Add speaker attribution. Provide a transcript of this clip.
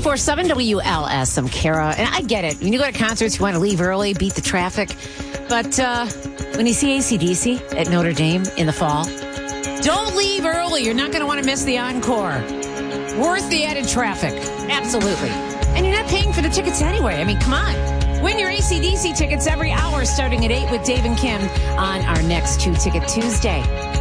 Speaker 1: 94.7 WLS. I'm Kara, and I get it. When you go to concerts, you want to leave early, beat the traffic. But when you see AC/DC at Notre Dame in the fall, don't leave early. You're not going to want to miss the encore. Worth the added traffic. Absolutely. And you're not paying for the tickets anyway. I mean, come on. Win your AC/DC tickets every hour starting at 8 with Dave and Kim on our next 2 Ticket Tuesday.